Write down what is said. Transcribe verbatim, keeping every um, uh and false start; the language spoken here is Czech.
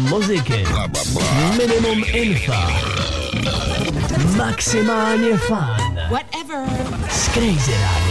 muziky, minimum infa, maximálně fun. Whatever. Z Crazy Rádia.